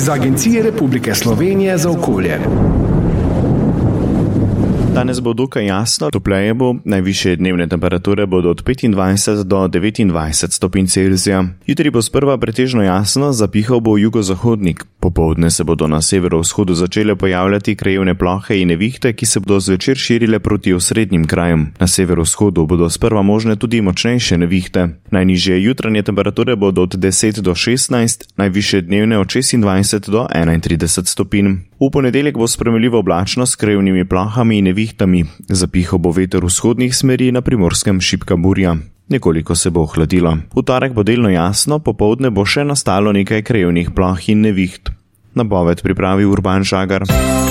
z Agencije Republike Slovenije za okolje. Danes bo dokaj jasno, topleje bo, najvišje dnevne temperature bodo od 25 do 29 stopinj Celzija. Jutri bo sprva pretežno jasno, zapihal bo jugozahodnik. Popoldne se bodo na severovzhodu začele pojavljati krajevne plohe in nevihte, ki se bodo zvečer širile proti osrednjim krajem. Na severovzhodu bodo sprva možne tudi močnejše nevihte. Najnižje jutranje temperature bodo od 10 do 16, najvišje dnevne od 26 do 31 stopinj. V ponedeljek bo spremenljivo oblačno s krajevnimi plohami in nevihtami. Zapihal bo veter vzhodnih smeri, na Primorskem šibka burja. Nekoliko se bo ohladilo. V torek bo delno jasno, popoldne bo še nastalo nekaj krajevnih ploh in neviht. Napoved pripravi Urban Žagar.